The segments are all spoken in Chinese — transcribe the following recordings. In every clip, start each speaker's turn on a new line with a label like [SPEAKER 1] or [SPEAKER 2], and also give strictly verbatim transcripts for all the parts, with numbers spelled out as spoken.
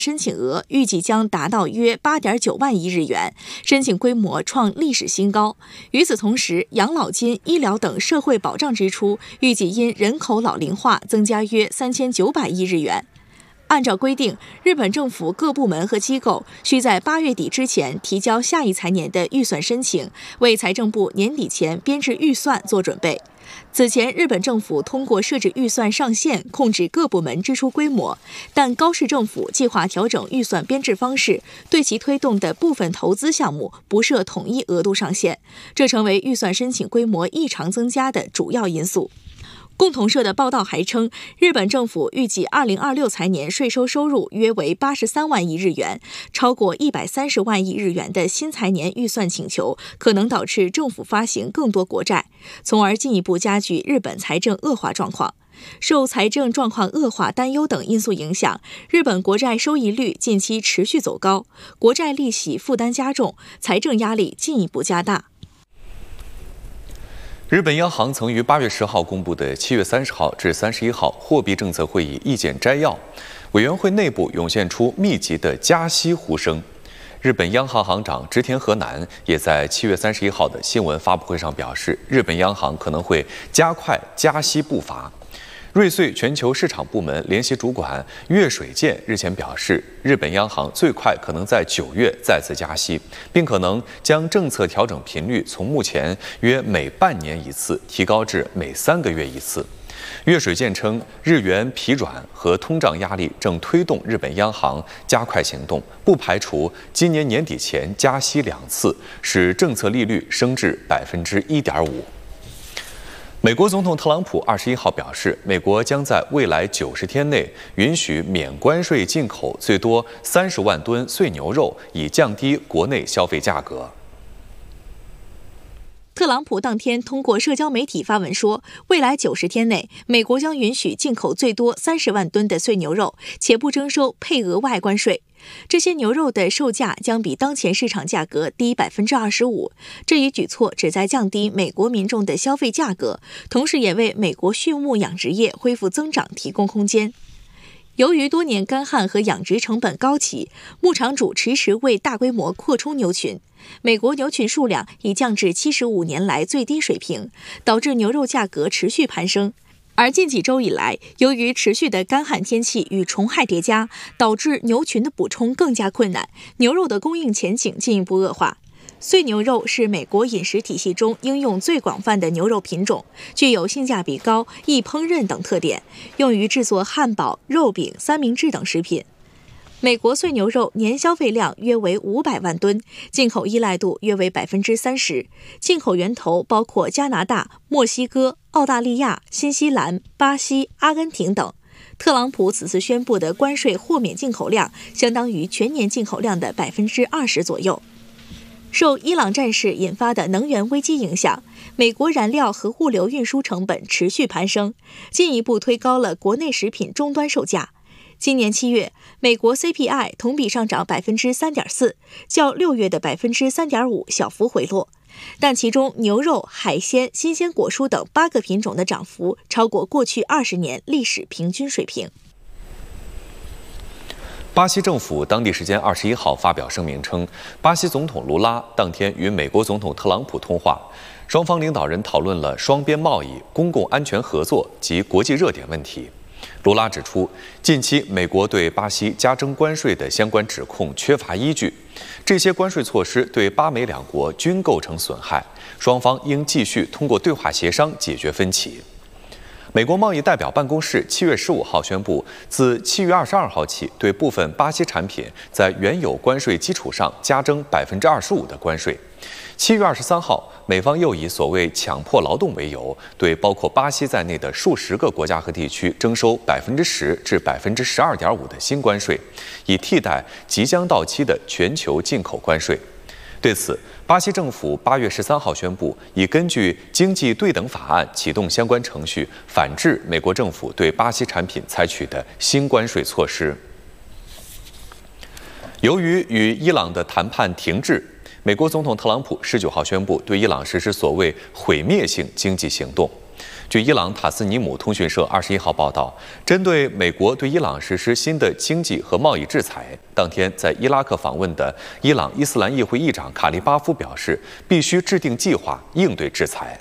[SPEAKER 1] 申请额预计将达到约八点九万亿日元，申请规模创历史新高。与此同时，养老金、医疗等社会保障支出预计因人口老龄化增加约三千九百亿日元。按照规定，日本政府各部门和机构需在八月底之前提交下一财年的预算申请，为财政部年底前编制预算做准备。此前，日本政府通过设置预算上限控制各部门支出规模，但高市政府计划调整预算编制方式，对其推动的部分投资项目不设统一额度上限，这成为预算申请规模异常增加的主要因素。共同社的报道还称，日本政府预计二零二六财年税收收入约为八十三万亿日元，超过一百三十万亿日元的新财年预算请求可能导致政府发行更多国债，从而进一步加剧日本财政恶化状况。受财政状况恶化担忧等因素影响，日本国债收益率近期持续走高，国债利息负担加重，财政压力进一步加大。
[SPEAKER 2] 日本央行曾于八月十号公布的七月三十号至三十一号货币政策会议意见摘要，委员会内部涌现出密集的加息呼声。日本央行行长植田和男也在七月三十一号的新闻发布会上表示，日本央行可能会加快加息步伐。瑞穗全球市场部门联席主管月水健日前表示，日本央行最快可能在九月再次加息，并可能将政策调整频率从目前约每半年一次提高至每三个月一次。月水健称，日元疲软和通胀压力正推动日本央行加快行动，不排除今年年底前加息两次，使政策利率升至百分之一点五。美国总统特朗普二十一号表示，美国将在未来九十天内允许免关税进口最多三十万吨碎牛肉，以降低国内消费价格。
[SPEAKER 1] 特朗普当天通过社交媒体发文说，未来九十天内，美国将允许进口最多三十万吨的碎牛肉，且不征收配额外关税。这些牛肉的售价将比当前市场价格低百分之二十五。这一举措旨在降低美国民众的消费价格，同时也为美国畜牧养殖业恢复增长提供空间。由于多年干旱和养殖成本高企，牧场主迟迟未大规模扩充牛群，美国牛群数量已降至七十五年来最低水平，导致牛肉价格持续攀升。而近几周以来，由于持续的干旱天气与虫害叠加，导致牛群的补充更加困难，牛肉的供应前景进一步恶化。碎牛肉是美国饮食体系中应用最广泛的牛肉品种，具有性价比高、易烹饪等特点，用于制作汉堡、肉饼、三明治等食品。美国碎牛肉年消费量约为五百万吨，进口依赖度约为百分之三十，进口源头包括加拿大、墨西哥、澳大利亚、新西兰、巴西、阿根廷等。特朗普此次宣布的关税豁免进口量，相当于全年进口量的百分之二十左右。受伊朗战事引发的能源危机影响，美国燃料和物流运输成本持续攀升，进一步推高了国内食品终端售价。今年七月，美国 C P I 同比上涨百分之三点四，较六月的百分之三点五小幅回落，但其中牛肉、海鲜、新鲜果蔬等八个品种的涨幅超过过去二十年历史平均水平。
[SPEAKER 2] 巴西政府当地时间二十一号发表声明称，巴西总统卢拉当天与美国总统特朗普通话，双方领导人讨论了双边贸易、公共安全合作及国际热点问题。卢拉指出，近期美国对巴西加征关税的相关指控缺乏依据，这些关税措施对巴美两国均构成损害，双方应继续通过对话协商解决分歧。美国贸易代表办公室七月十五号宣布，自七月二十二号起，对部分巴西产品在原有关税基础上加征百分之二十五的关税。七月二十三号，美方又以所谓强迫劳动为由，对包括巴西在内的数十个国家和地区征收百分之十至百分之十二点五的新关税，以替代即将到期的全球进口关税。对此，巴西政府八月十三号宣布，已根据经济对等法案启动相关程序，反制美国政府对巴西产品采取的新关税措施。由于与伊朗的谈判停滞，美国总统特朗普十九号宣布对伊朗实施所谓毁灭性经济行动。 据伊朗塔斯尼姆通讯社二十一号报道，针对美国对伊朗实施新的经济和贸易制裁，当天在伊拉克访问的伊朗伊斯兰议会议长卡利巴夫表示，必须制定计划应对制裁。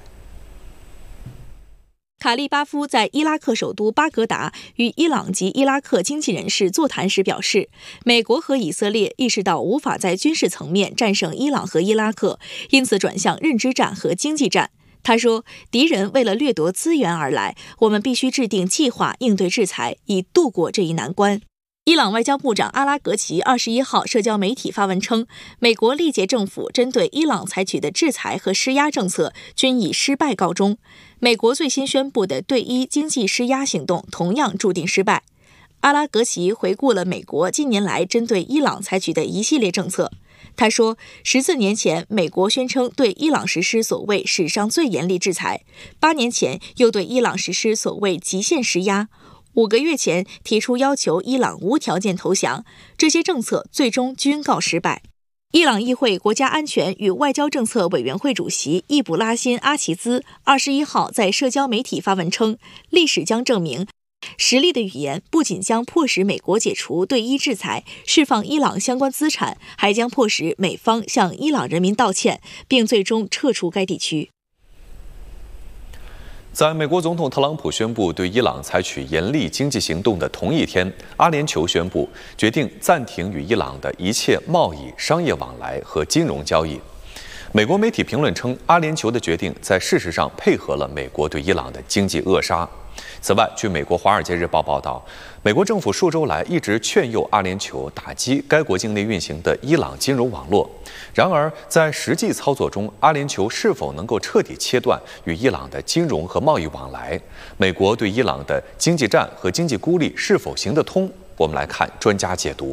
[SPEAKER 1] 卡利巴夫在伊拉克首都巴格达与伊朗及伊拉克经济人士座谈时表示，美国和以色列意识到无法在军事层面战胜伊朗和伊拉克，因此转向认知战和经济战。他说，敌人为了掠夺资源而来，我们必须制定计划应对制裁，以度过这一难关。伊朗外交部长阿拉格齐二十一号社交媒体发文称，美国历届政府针对伊朗采取的制裁和施压政策均以失败告终。美国最新宣布的对伊经济施压行动同样注定失败。阿拉格齐回顾了美国近年来针对伊朗采取的一系列政策。他说，十四年前，美国宣称对伊朗实施所谓史上最严厉制裁；八年前，又对伊朗实施所谓极限施压；五个月前，提出要求伊朗无条件投降。这些政策最终均告失败。伊朗议会国家安全与外交政策委员会主席易卜拉欣·阿齐兹二十一号在社交媒体发文称，历史将证明，实力的语言不仅将迫使美国解除对伊制裁、释放伊朗相关资产，还将迫使美方向伊朗人民道歉，并最终撤出该地区。
[SPEAKER 2] 在美国总统特朗普宣布对伊朗采取严厉经济行动的同一天，阿联酋宣布决定暂停与伊朗的一切贸易、商业往来和金融交易。美国媒体评论称，阿联酋的决定在事实上配合了美国对伊朗的经济扼杀。此外，据美国《华尔街日报》报道，美国政府数周来一直劝诱阿联酋打击该国境内运行的伊朗金融网络。然而，在实际操作中，阿联酋是否能够彻底切断与伊朗的金融和贸易往来？美国对伊朗的经济战和经济孤立是否行得通？我们来看专家解读。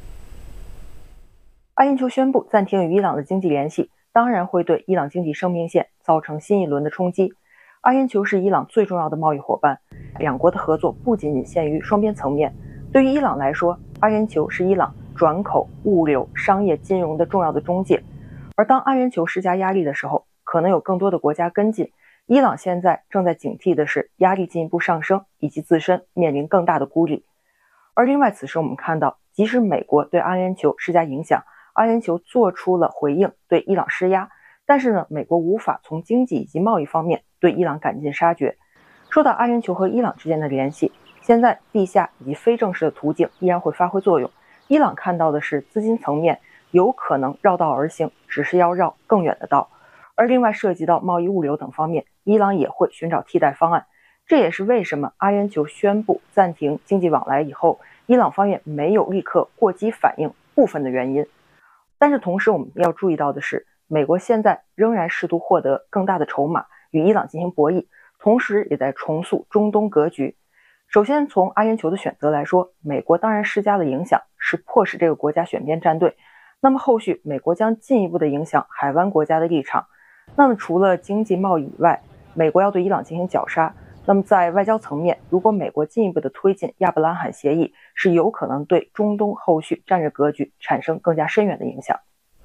[SPEAKER 3] 阿联酋宣布暂停与伊朗的经济联系，当然会对伊朗经济生命线造成新一轮的冲击。阿联酋是伊朗最重要的贸易伙伴，两国的合作不仅仅限于双边层面。对于伊朗来说，阿联酋是伊朗转口、物流、商业、金融的重要的中介。而当阿联酋施加压力的时候，可能有更多的国家跟进。伊朗现在正在警惕的是压力进一步上升，以及自身面临更大的孤立。而另外，此时我们看到，即使美国对阿联酋施加影响，阿联酋做出了回应，对伊朗施压，但是呢，美国无法从经济以及贸易方面对伊朗赶尽杀绝。说到阿联酋和伊朗之间的联系，现在地下以及非正式的途径依然会发挥作用。伊朗看到的是资金层面有可能绕道而行，只是要绕更远的道。而另外涉及到贸易、物流等方面，伊朗也会寻找替代方案。这也是为什么阿联酋宣布暂停经济往来以后，伊朗方面没有立刻过激反应部分的原因。但是同时我们要注意到的是，美国现在仍然试图获得更大的筹码与伊朗进行博弈，同时也在重塑中东格局。首先从阿联酋的选择来说，美国当然施加的影响是迫使这个国家选边站队，那么后续美国将进一步的影响海湾国家的立场。那么除了经济贸易以外，美国要对伊朗进行绞杀，那么在外交层面，如果美国进一步的推进亚伯拉罕协议，是有可能对中东后续战略格局产生更加深远的影响。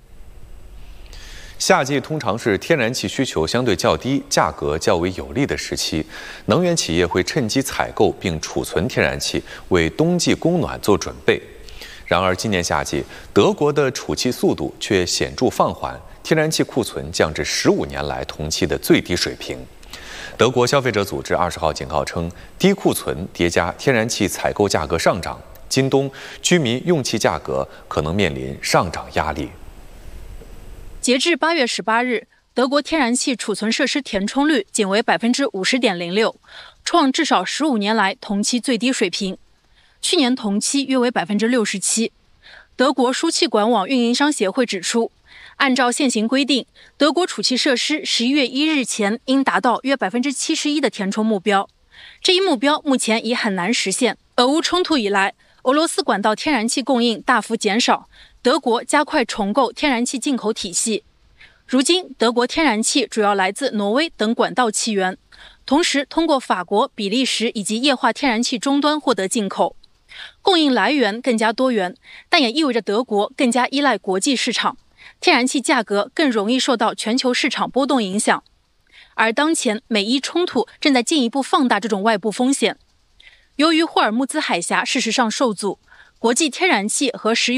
[SPEAKER 2] 夏季通常是天然气需求相对较低、价格较为有利的时期，能源企业会趁机采购并储存天然气，为冬季供暖做准备。然而，今年夏季，德国的储气速度却显著放缓，天然气库存降至十五年来同期的最低水平。德国消费者组织二十号警告称，低库存叠加天然气采购价格上涨，今冬居民用气价格可能面临上涨压力。
[SPEAKER 4] 截至八月十八日，德国天然气储存设施填充率仅为百分之五十点零六，创至少十五年来同期最低水平。去年同期约为百分之六十七。德国输气管网运营商协会指出，按照现行规定，德国储气设施十一月一日前应达到约百分之七十一的填充目标。这一目标目前已很难实现。俄乌冲突以来，俄罗斯管道天然气供应大幅减少，德国加快重构天然气进口体系。如今，德国天然气主要来自挪威等管道气源，同时通过法国、比利时以及液化天然气终端获得进口。供应来源更加多元，但也意味着德国更加依赖国际市场，天然气价格更容易受到全球市场波动影响。 而当前美伊冲突正在进一步放大这种外部风险。由于霍尔木兹海峡事实上受阻，国际天然气和石油